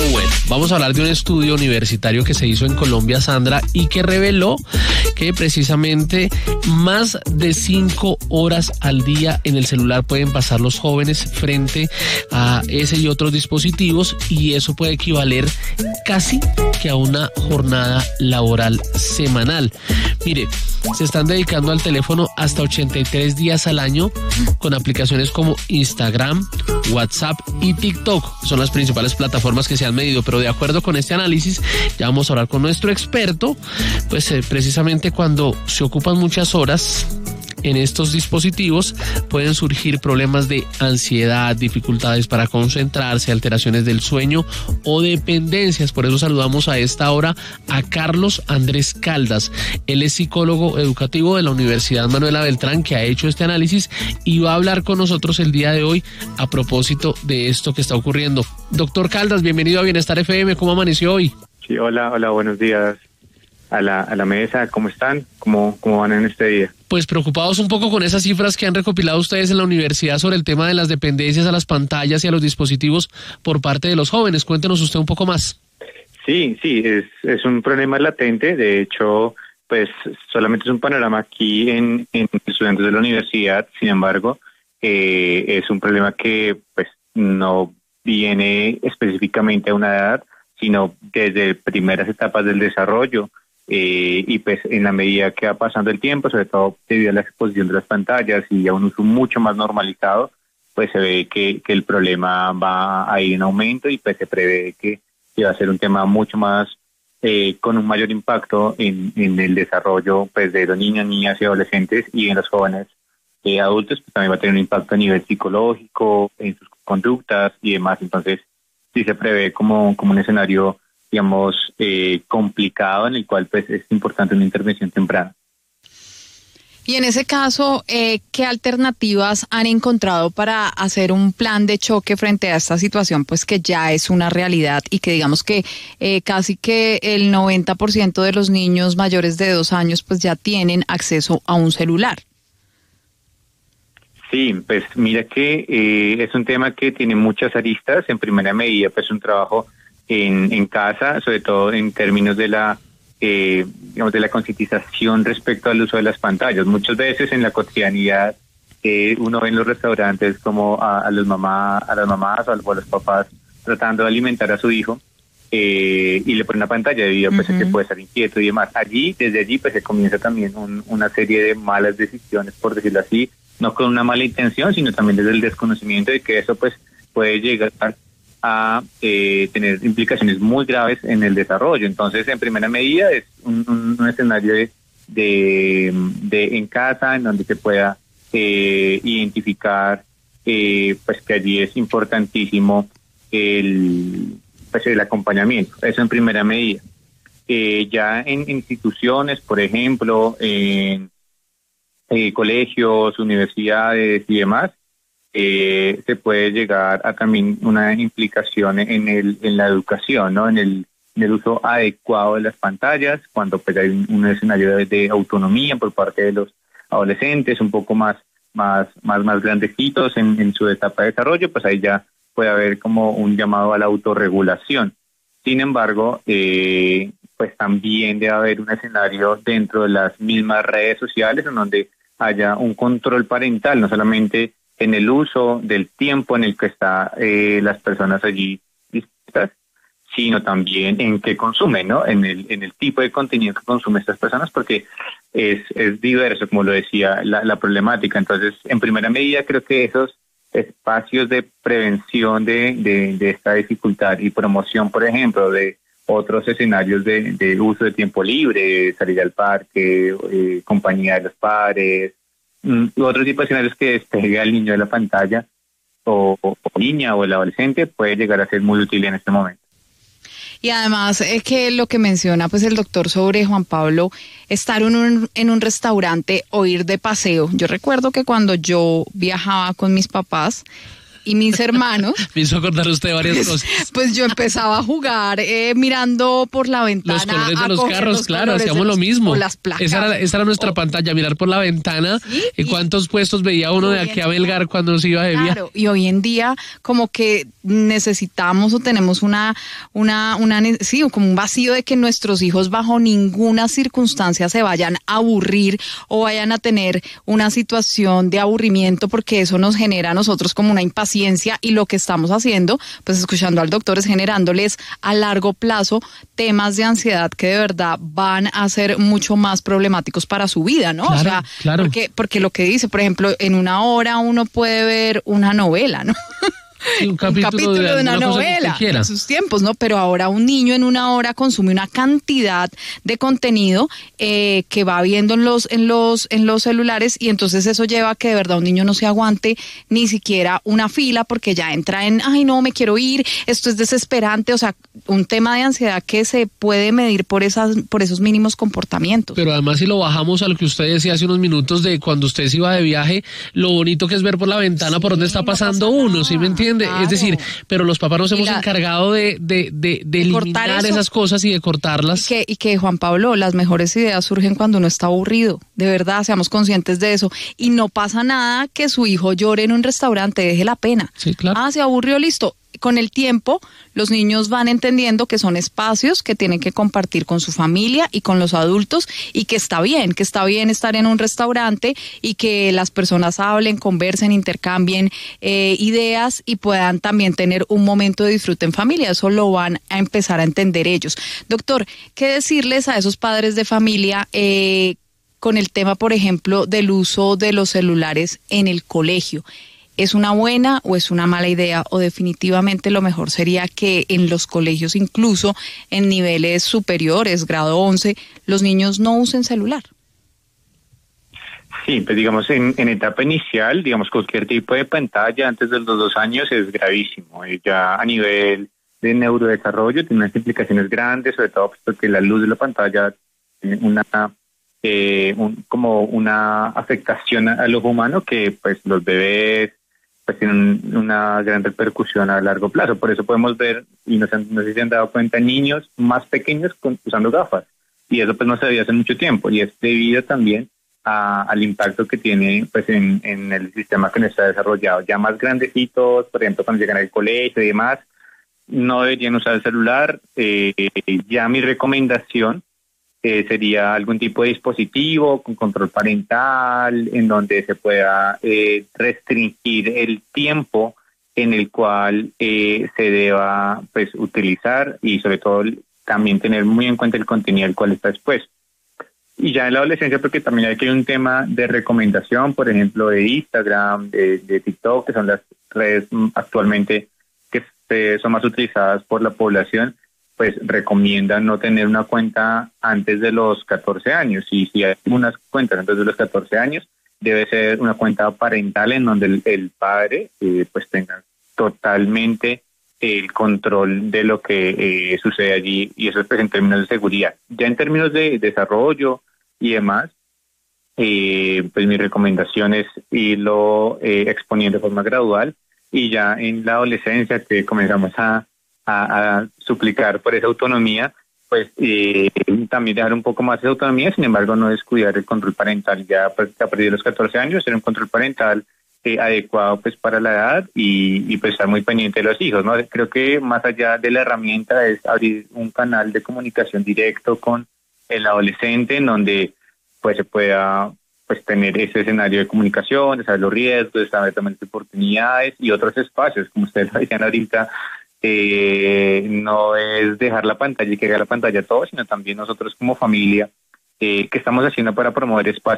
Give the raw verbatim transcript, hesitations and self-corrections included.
Bueno, vamos a hablar de un estudio universitario que se hizo en Colombia, Sandra, y que reveló que precisamente más de cinco horas al día en el celular pueden pasar los jóvenes frente a ese y otros dispositivos, y eso puede equivaler casi que a una jornada laboral semanal. Mire, se están dedicando al teléfono hasta ochenta y tres días al año con aplicaciones como Instagram, WhatsApp y TikTok. Son las principales plataformas que se han medido, pero de acuerdo con este análisis, ya vamos a hablar con nuestro experto, pues eh, precisamente cuando se ocupan muchas horas en estos dispositivos pueden surgir problemas de ansiedad, dificultades para concentrarse, alteraciones del sueño o dependencias. Por eso saludamos a esta hora a Carlos Andrés Caldas. Él es psicólogo educativo de la Universidad Manuela Beltrán, que ha hecho este análisis y va a hablar con nosotros el día de hoy a propósito de esto que está ocurriendo. Doctor Caldas, bienvenido a Bienestar F M. ¿Cómo amaneció hoy? Sí, hola, hola, buenos días a la, a la mesa. ¿Cómo están? ¿Cómo, cómo van en este día? Pues preocupados un poco con esas cifras que han recopilado ustedes en la universidad sobre el tema de las dependencias a las pantallas y a los dispositivos por parte de los jóvenes. Cuéntenos usted un poco más. Sí, sí, es, es un problema latente. De hecho, pues solamente es un panorama aquí en, en estudiantes de la universidad. Sin embargo, eh, es un problema que pues no viene específicamente a una edad, sino desde primeras etapas del desarrollo. Eh, y pues en la medida que va pasando el tiempo, sobre todo debido a la exposición de las pantallas y a un uso mucho más normalizado, pues se ve que, que el problema va a ir en aumento y pues se prevé que, que va a ser un tema mucho más eh, con un mayor impacto en, en el desarrollo pues de los niños, niñas y adolescentes, y en los jóvenes eh, adultos pues también va a tener un impacto a nivel psicológico, en sus conductas y demás. Entonces sí se prevé como, como un escenario, digamos, eh, complicado, en el cual pues es importante una intervención temprana. Y en ese caso, eh, ¿qué alternativas han encontrado para hacer un plan de choque frente a esta situación, pues que ya es una realidad y que digamos que eh, casi que el noventa por ciento de los niños mayores de dos años pues ya tienen acceso a un celular? Sí, pues mira que eh, es un tema que tiene muchas aristas. En primera medida, pues un trabajo en, en casa, sobre todo en términos de la eh, digamos de la concientización respecto al uso de las pantallas. Muchas veces en la cotidianidad eh, uno ve en los restaurantes como a, a los mamá, a las mamás o a, a los papás tratando de alimentar a su hijo eh, y le ponen una pantalla debido pues uh-huh. a que puede estar inquieto y demás. Allí, desde allí, pues se comienza también un, una serie de malas decisiones, por decirlo así, no con una mala intención, sino también desde el desconocimiento de que eso pues puede llegar a eh, tener implicaciones muy graves en el desarrollo. Entonces, en primera medida, es un, un, un escenario de, de, de en casa, en donde se pueda eh, identificar eh, pues que allí es importantísimo el, pues, el acompañamiento. Eso en primera medida. Eh, ya en instituciones, por ejemplo, en eh, colegios, universidades y demás, Eh, se puede llegar a también una implicación en el en la educación, ¿no? En el, en el uso adecuado de las pantallas, cuando pues hay un, un escenario de, de autonomía por parte de los adolescentes, un poco más más más más grandecitos en, en su etapa de desarrollo, pues ahí ya puede haber como un llamado a la autorregulación. Sin embargo, eh, pues también debe haber un escenario dentro de las mismas redes sociales en donde haya un control parental, no solamente en el uso del tiempo en el que están eh, las personas allí dispuestas, sino también en qué consumen, ¿no? En el en el tipo de contenido que consumen estas personas, porque es es diverso, como lo decía, la, la problemática. Entonces, en primera medida, creo que esos espacios de prevención de, de, de esta dificultad y promoción, por ejemplo, de otros escenarios de, de uso de tiempo libre, salir al parque, eh, compañía de los padres, otro tipo de escenarios que despegue al niño de la pantalla o, o, o niña o el adolescente puede llegar a ser muy útil en este momento. Y además es que lo que menciona pues el doctor sobre Juan Pablo, estar en un, en un restaurante o ir de paseo. Yo recuerdo que cuando yo viajaba con mis papás, y mis hermanos. Me hizo acordar usted varias pues, cosas. Pues yo empezaba a jugar eh, mirando por la ventana. Los colores de los carros, los claro, hacíamos lo mismo. O las placas. Esa era, esa era nuestra o, pantalla, mirar por la ventana. ¿Sí? ¿Y cuántos puestos veía uno de aquí a Belgar cuando se iba de viaje? Claro, y hoy en día como que necesitamos o tenemos una, una, una, sí, como un vacío de que nuestros hijos bajo ninguna circunstancia se vayan a aburrir o vayan a tener una situación de aburrimiento, porque eso nos genera a nosotros como una impaciencia, y lo que estamos haciendo, pues escuchando al doctor, es generándoles a largo plazo temas de ansiedad que de verdad van a ser mucho más problemáticos para su vida, ¿no? Claro, o sea, claro. porque, porque lo que dice, por ejemplo, en una hora uno puede ver una novela, ¿no? Sí, un capítulo, un capítulo de, de una, una novela en sus tiempos, ¿no? Pero ahora un niño en una hora consume una cantidad de contenido eh, que va viendo en los, en los, en los celulares, y entonces eso lleva a que de verdad un niño no se aguante ni siquiera una fila, porque ya entra en, ay no, me quiero ir, esto es desesperante. O sea, un tema de ansiedad que se puede medir por esas, por esos mínimos comportamientos. Pero además, si lo bajamos a lo que usted decía hace unos minutos de cuando usted se iba de viaje, lo bonito que es ver por la ventana, sí, por dónde está pasando no pasa uno, ¿sí me entiende? Claro. Es decir, pero los papás nos hemos la, encargado de, de, de, de eliminar esas cosas y de cortarlas. Y que, y que, Juan Pablo, las mejores ideas surgen cuando uno está aburrido. De verdad, seamos conscientes de eso. Y no pasa nada que su hijo llore en un restaurante, deje la pena. Sí, claro. Ah, se aburrió, listo. Con el tiempo, los niños van entendiendo que son espacios que tienen que compartir con su familia y con los adultos, y que está bien, que está bien estar en un restaurante y que las personas hablen, conversen, intercambien eh, ideas y puedan también tener un momento de disfrute en familia. Eso lo van a empezar a entender ellos. Doctor, ¿qué decirles a esos padres de familia eh, con el tema, por ejemplo, del uso de los celulares en el colegio? ¿Es una buena o es una mala idea? O definitivamente lo mejor sería que en los colegios, incluso en niveles superiores, grado once, los niños no usen celular. Sí, pues digamos en, en etapa inicial, digamos cualquier tipo de pantalla antes de los dos años es gravísimo. Ya a nivel de neurodesarrollo tiene unas implicaciones grandes, sobre todo porque la luz de la pantalla tiene una... Eh, un, como una afectación al ojo humano que pues los bebés pues tienen una gran repercusión a largo plazo. Por eso podemos ver, y no, no sé si se han dado cuenta, niños más pequeños con, usando gafas, y eso pues no se veía hace mucho tiempo, y es debido también a, al impacto que tiene pues en, en el sistema que no está desarrollado. Ya más grandecitos, por ejemplo, cuando llegan al colegio y demás, no deberían usar el celular. Eh, ya mi recomendación Eh, sería algún tipo de dispositivo con control parental en donde se pueda eh, restringir el tiempo en el cual eh, se deba pues utilizar, y sobre todo también tener muy en cuenta el contenido al cual está expuesto. Y ya en la adolescencia, porque también hay que hay un tema de recomendación, por ejemplo, de Instagram, de, de TikTok, que son las redes actualmente que eh, son más utilizadas por la población, pues recomiendan no tener una cuenta antes de los catorce años. Y si hay unas cuentas antes de los catorce años, debe ser una cuenta parental en donde el, el padre eh, pues tenga totalmente el control de lo que eh, sucede allí, y eso es pues en términos de seguridad. Ya en términos de desarrollo y demás, eh, pues mi recomendación es irlo eh, exponiendo de forma gradual, y ya en la adolescencia que comenzamos a A, a suplicar por esa autonomía, pues eh, también dejar un poco más de autonomía, sin embargo no descuidar el control parental. Ya pues, a partir de los catorce años, tener un control parental eh, adecuado pues para la edad, y, y pues estar muy pendiente de los hijos, ¿no? Creo que más allá de la herramienta es abrir un canal de comunicación directo con el adolescente, en donde pues se pueda pues tener ese escenario de comunicación, de saber los riesgos, de saber también las oportunidades y otros espacios, como ustedes lo decían ahorita. Eh, no es dejar la pantalla y que haga la pantalla todo, sino también nosotros como familia, eh, ¿qué estamos haciendo para promover espacios